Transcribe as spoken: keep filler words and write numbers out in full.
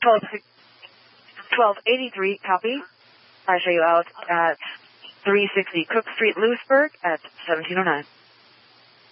twelve eighty-three, copy. I show you out at three sixty Cook Street, Lewisburg at seventeen oh nine.